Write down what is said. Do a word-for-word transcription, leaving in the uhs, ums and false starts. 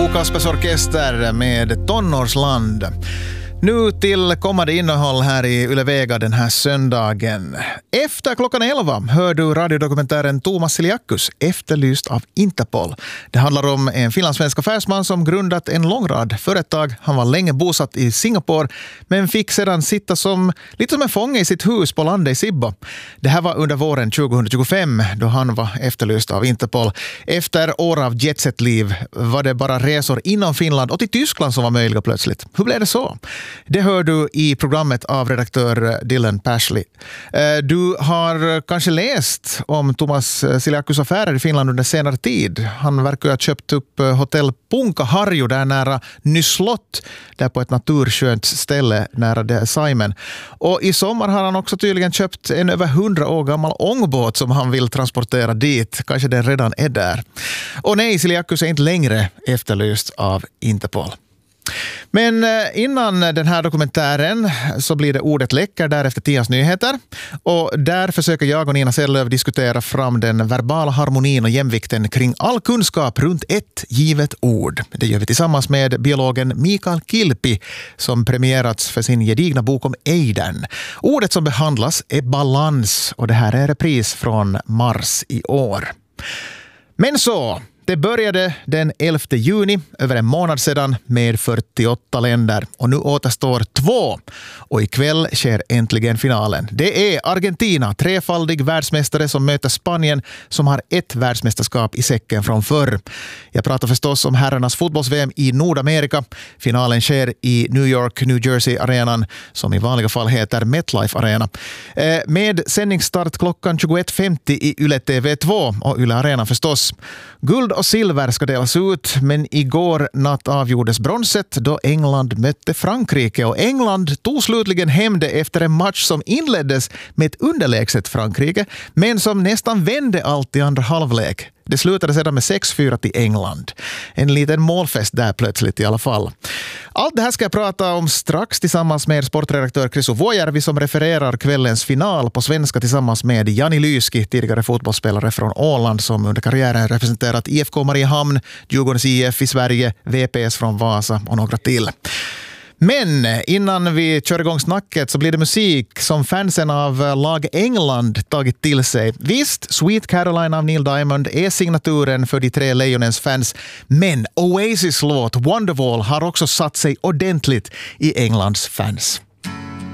Bo Kaspers Orkester med Tonårsland. Nu till kommande innehåll här i Yle Vega den här söndagen. Efter klockan elva hör du radiodokumentären Thomas Siliakus, efterlyst av Interpol. Det handlar om en finlandssvensk affärsman som grundat en lång rad företag. Han var länge bosatt i Singapore men fick sedan sitta som lite som en fånge i sitt hus på landet i Sibbo. Det här var under våren tjugohundratjugofem då han var efterlyst av Interpol. Efter år av jetset-liv var det bara resor inom Finland och till Tyskland som var möjliga plötsligt. Hur blev det så? Det hör du i programmet av redaktör Dylan Pashley. Du har kanske läst om Thomas Siliakus affärer i Finland under senare tid. Han verkar ha köpt upp hotell Punkaharju där nära Nyslott, där på ett naturskönt ställe nära det Saimen. Och i sommar har han också tydligen köpt en över hundra år gammal ångbåt som han vill transportera dit. Kanske den redan är där. Och nej, Siliakus är inte längre efterlyst av Interpol. Men innan den här dokumentären så blir det ordet läcker, därefter Tians nyheter. Och där försöker jag och Nina Sellöv diskutera fram den verbala harmonin och jämvikten kring all kunskap runt ett givet ord. Det gör vi tillsammans med biologen Mikael Kilpi som premierats för sin gedigna bok om ejdern. Ordet som behandlas är balans och det här är repris från mars i år. Men så... Det började den elfte juni, över en månad sedan, med fyrtioåtta länder. Och nu återstår två. Och ikväll sker äntligen finalen. Det är Argentina, trefaldig världsmästare, som möter Spanien som har ett världsmästerskap i säcken från förr. Jag pratar förstås om herrarnas fotbolls-V M i Nordamerika. Finalen sker i New York, New Jersey-arenan som i vanliga fall heter MetLife Arena. Eh, med sändningsstart klockan tjugoett femtio i Yle T V två och Yle Arena förstås. Guld och silver ska delas ut, men igår natt avgjordes bronset då England mötte Frankrike. Och England tog slutligen hem det efter en match som inleddes med ett underlägset Frankrike, men som nästan vände allt i andra halvlek. Det slutade sedan med sex fyra till England. En liten målfest där plötsligt i alla fall. Allt det här ska jag prata om strax tillsammans med sportredaktör Chris Vuojärvi som refererar kvällens final på svenska tillsammans med Jani Lyski, tidigare fotbollsspelare från Åland som under karriären representerat I F K Mariehamn, Djurgårdens I F i Sverige, V P S från Vasa och några till. Men innan vi kör igång snacket så blir det musik som fansen av lag England tagit till sig. Visst, Sweet Caroline av Neil Diamond är signaturen för de tre Lejonens fans, men Oasis låt Wonderwall har också satt sig ordentligt i Englands fans.